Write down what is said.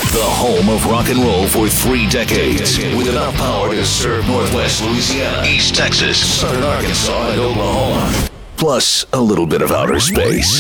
The home of rock and roll for 3 decades. With enough power to serve Northwest Louisiana, East Texas, Southern Arkansas, and Oklahoma. Plus a little bit of outer space.